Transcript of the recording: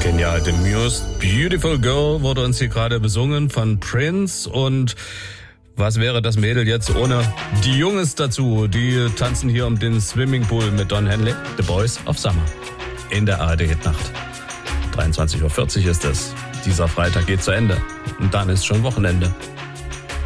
Genial, The Muse. Beautiful Girl wurde uns hier gerade besungen von Prince. Und was wäre das Mädel jetzt ohne die Jungs dazu? Die tanzen hier um den Swimmingpool mit Don Henley. The Boys of Summer. In der ARD-Hitnacht. 23.40 Uhr ist es. Dieser Freitag geht zu Ende. Und dann ist schon Wochenende.